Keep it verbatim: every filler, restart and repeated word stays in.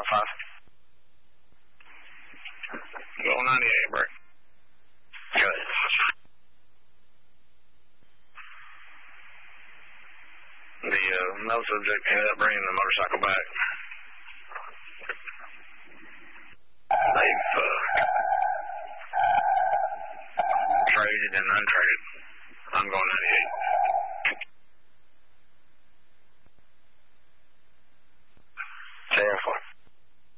five. Go ninety-eight, break. Good. The uh, no subject ended up bringing the motorcycle back. They've uh, traded and untraded. I'm going ninety-eight.